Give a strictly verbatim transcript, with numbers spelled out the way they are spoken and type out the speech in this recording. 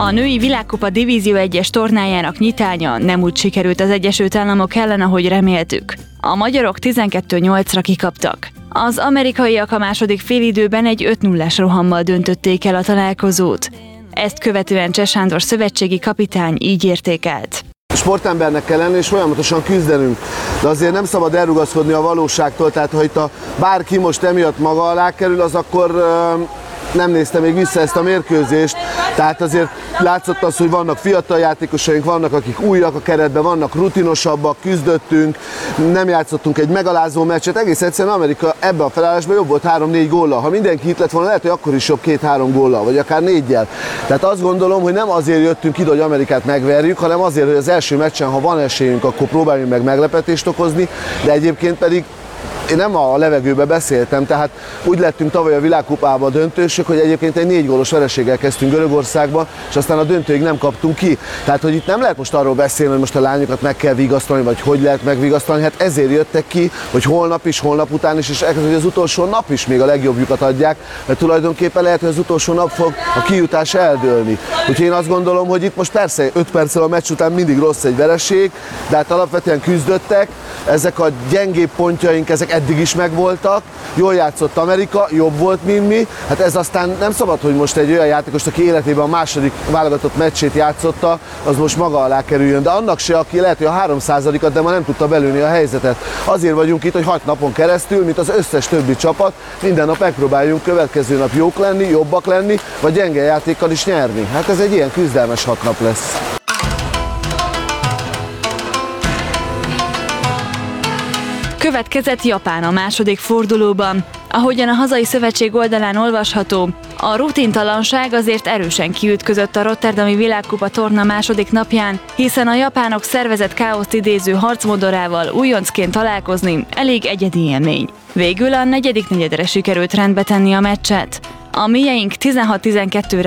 A női világkupa divízió egyes tornájának nyitánya nem úgy sikerült az Egyesült Államok ellen, ahogy reméltük. A magyarok tizenkettő nyolcra kikaptak. Az amerikaiak a második félidőben egy öt nullás rohammal döntötték el a találkozót. Ezt követően Cseh Sándor szövetségi kapitány így értékelt. Sportembernek kell lenni és folyamatosan küzdenünk, de azért nem szabad elrugaszkodni a valóságtól, tehát ha itt a bárki most emiatt maga alá kerül, az akkor uh, nem nézte még vissza ezt a mérkőzést, tehát azért látszott az, hogy vannak fiatal játékosaink, vannak akik újak a keretben, vannak rutinosabbak, küzdöttünk, nem játszottunk egy megalázó meccset, egész egyszerűen Amerika ebben a felállásban jobb volt három-négy góllal, ha mindenki itt lett volna, lehet, hogy akkor is jobb két-három góllal, vagy akár négyel. Tehát azt gondolom, hogy nem azért jöttünk ide, hogy Amerikát megverjük, hanem azért, hogy az első meccsen, ha van esélyünk, akkor próbáljunk meg meglepetést okozni, de egyébként pedig én nem a levegőbe beszéltem, tehát úgy lettünk tavaly a világkupába döntősök, hogy egyébként egy négy gólos vereséggel kezdtünk Görögországba, és aztán a döntőig nem kaptunk ki. Tehát, hogy itt nem lehet most arról beszélni, hogy most a lányokat meg kell vigasztalni, vagy hogy lehet megvigasztalni, hát ezért jöttek ki, hogy holnap is, holnap után is, és hogy az utolsó nap is még a legjobbjukat adják, mert tulajdonképpen lehet, hogy az utolsó nap fog a kijutás eldőlni. Úgyhogy én azt gondolom, hogy itt most persze öt perccel a meccs után mindig rossz egy vereség, de hát alapvetően küzdöttek, ezek a gyengébb pontjaink, ezek eddig is megvoltak, jól játszott Amerika, jobb volt, mint mi. Hát ez aztán nem szabad, hogy most egy olyan játékos, aki életében a második válogatott meccsét játszotta, az most maga alá kerüljön. De annak se, aki lehet, hogy a háromszázadikat, de ma nem tudta belőni a helyzetet. Azért vagyunk itt, hogy hat napon keresztül, mint az összes többi csapat, minden nap megpróbáljunk következő nap jók lenni, jobbak lenni, vagy gyenge játékkal is nyerni. Hát ez egy ilyen küzdelmes hat nap lesz. Következett Japán a második fordulóban. Ahogyan a hazai szövetség oldalán olvasható, a rutintalanság azért erősen kiütközött a rotterdami világkupa torna második napján, hiszen a japánok szervezett káoszt idéző harcmodorával újoncként találkozni elég egyedi élmény. Végül a negyedik negyedre sikerült rendbe tenni a meccset. A mieink tizenhat tizenkettőre